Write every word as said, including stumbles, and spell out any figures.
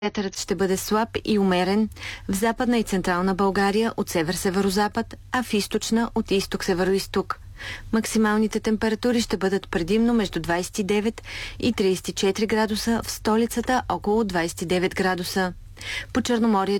Вятърът ще бъде слаб и умерен в Западна и Централна България от север-северозапад, а в Източна от изток-североизток. Максималните температури ще бъдат предимно между двадесет и девет и тридесет и четири градуса, в столицата около двадесет и девет градуса. По Черноморието